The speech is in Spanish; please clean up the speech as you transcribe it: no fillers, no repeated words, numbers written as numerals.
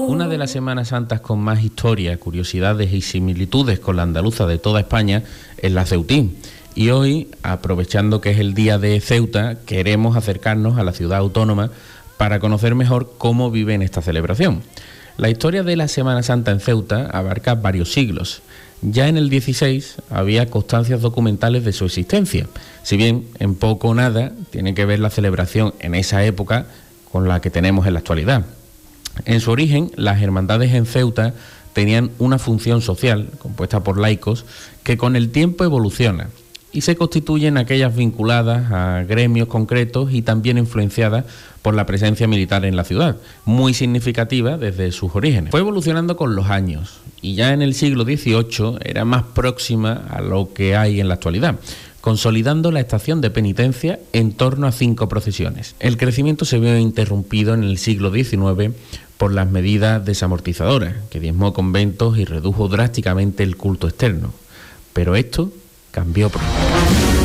Una de las Semanas Santas con más historia, curiosidades y similitudes con la andaluza de toda España es la ceutín. Y hoy, aprovechando que es el día de Ceuta, queremos acercarnos a la ciudad autónoma para conocer mejor cómo viven esta celebración. La historia de la Semana Santa en Ceuta abarca varios siglos. Ya en el 16 había constancias documentales de su existencia, si bien en poco o nada tiene que ver la celebración en esa época con la que tenemos en la actualidad. En su origen, las hermandades en Ceuta tenían una función social compuesta por laicos que con el tiempo evoluciona y se constituyen aquellas vinculadas a gremios concretos y también influenciadas por la presencia militar en la ciudad, muy significativa desde sus orígenes. Fue evolucionando con los años y ya en el siglo XVIII era más próxima a lo que hay en la actualidad, consolidando la estación de penitencia en torno a 5 procesiones. El crecimiento se vio interrumpido en el siglo XIX por las medidas desamortizadoras, que diezmó conventos y redujo drásticamente el culto externo. Pero esto cambió pronto.